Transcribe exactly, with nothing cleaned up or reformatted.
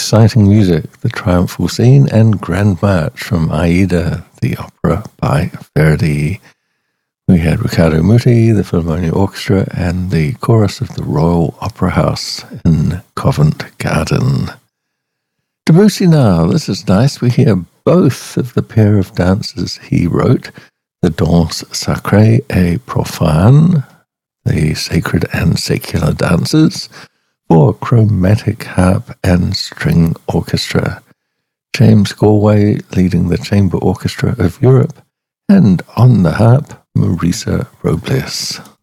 exciting music, the Triumphal Scene and Grand March from Aida, the opera by Verdi. We had Riccardo Muti, the Philharmonia Orchestra, and the chorus of the Royal Opera House in Covent Garden. Debussy now, this is nice. We hear both of the pair of dances he wrote, the Danse Sacrée et Profane, the sacred and secular dances, for chromatic harp and string orchestra. James Galway leading the Chamber Orchestra of Europe, and on the harp, Marisa Robles.